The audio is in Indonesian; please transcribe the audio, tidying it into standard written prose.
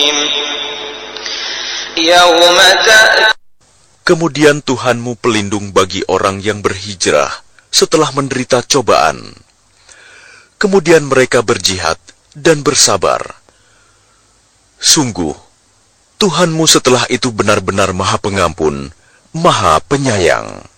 Kemudian Tuhanmu pelindung bagi orang yang berhijrah setelah menderita cobaan. Kemudian mereka berjihad dan bersabar. Sungguh, Tuhanmu setelah itu benar-benar Maha Pengampun, Maha Penyayang.